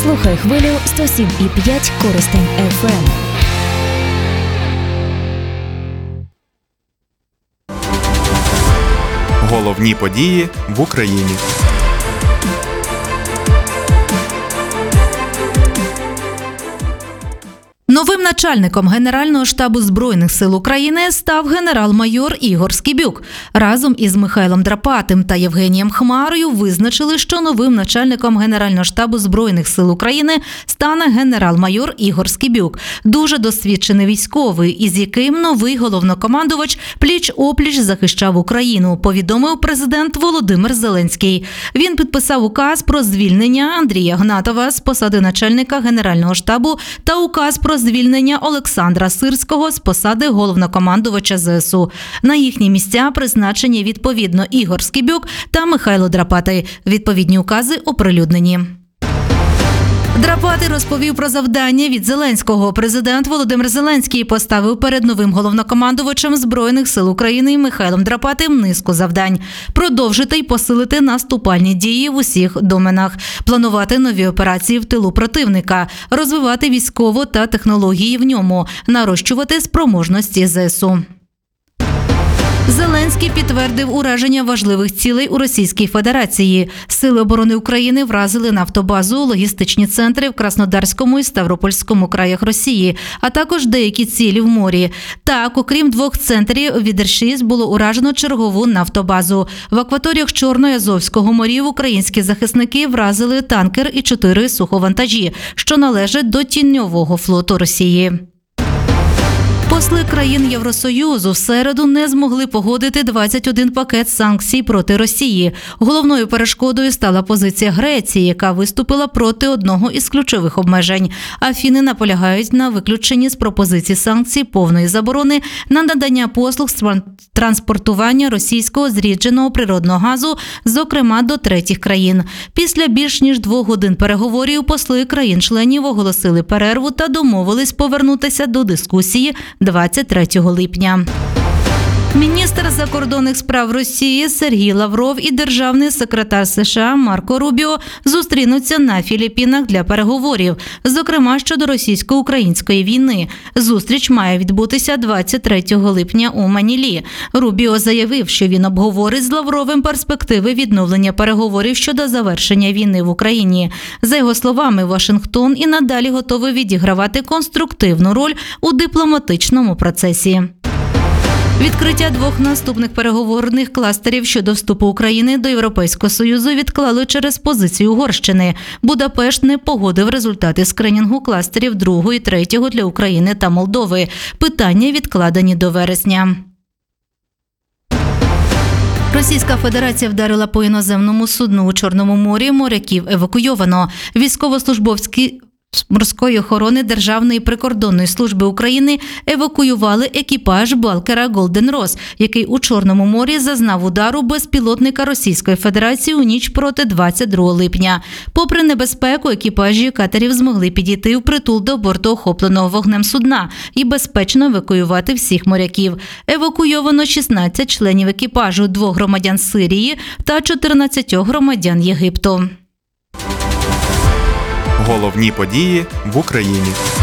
Слухай хвилю 107,5 Коростень ФМ. Головні події в Україні. Новим начальником Генерального штабу Збройних сил України став генерал-майор Ігор Скібюк. Разом із Михайлом Драпатим та Євгенієм Хмарою визначили, що новим начальником Генерального штабу Збройних сил України стане генерал-майор Ігор Скібюк. Дуже досвідчений військовий, із яким новий головнокомандувач пліч-опліч захищав Україну, повідомив президент Володимир Зеленський. Він підписав указ про звільнення Андрія Гнатова з посади начальника Генерального штабу та указ про звільнення Олександра Сирського з посади головнокомандувача ЗСУ. На їхні місця призначені відповідно Ігор Скібюк та Михайло Драпатий. Відповідні укази оприлюднені. Драпатий розповів про завдання від Зеленського. Президент Володимир Зеленський поставив перед новим головнокомандувачем Збройних сил України Михайлом Драпатим низку завдань. Продовжити й посилити наступальні дії в усіх доменах, планувати нові операції в тилу противника, розвивати військову та технології в ньому, нарощувати спроможності ЗСУ. Зеленський підтвердив ураження важливих цілей у Російській Федерації. Сили оборони України вразили нафтобазу, логістичні центри в Краснодарському і Ставропольському краях Росії, а також деякі цілі в морі. Так, окрім 2 центрів від Р-6 було уражено чергову нафтобазу. В акваторіях Чорного і Азовського морів українські захисники вразили танкер і 4 суховантажі, що належать до тіньового флоту Росії. Посли країн Євросоюзу в середу не змогли погодити 21 пакет санкцій проти Росії. Головною перешкодою стала позиція Греції, яка виступила проти одного із ключових обмежень. Афіни наполягають на виключенні з пропозиції санкцій повної заборони на надання послуг з транспортування російського зрідженого природного газу, зокрема до третіх країн. Після більш ніж 2 годин переговорів посли країн-членів оголосили перерву та домовились повернутися до дискусії 23 липня. Міністр закордонних справ Росії Сергій Лавров і державний секретар США Марко Рубіо зустрінуться на Філіппінах для переговорів, зокрема щодо російсько-української війни. Зустріч має відбутися 23 липня у Манілі. Рубіо заявив, що він обговорить з Лавровим перспективи відновлення переговорів щодо завершення війни в Україні. За його словами, Вашингтон і надалі готовий відігравати конструктивну роль у дипломатичному процесі. Відкриття 2 наступних переговорних кластерів щодо вступу України до Європейського Союзу відклали через позицію Угорщини. Будапешт не погодив результати скринінгу кластерів 2 і 3 для України та Молдови. Питання відкладені до вересня. Російська Федерація вдарила по іноземному судну у Чорному морі, моряків евакуйовано. Військовослужбовські морської охорони Державної прикордонної служби України евакуювали екіпаж балкера «Голден Рос», який у Чорному морі зазнав удару безпілотника Російської Федерації у ніч проти 22 липня. Попри небезпеку, екіпажі катерів змогли підійти впритул до борту охопленого вогнем судна і безпечно евакуювати всіх моряків. Евакуйовано 16 членів екіпажу, 2 громадян Сирії та 14 громадян Єгипту. Головні події в Україні.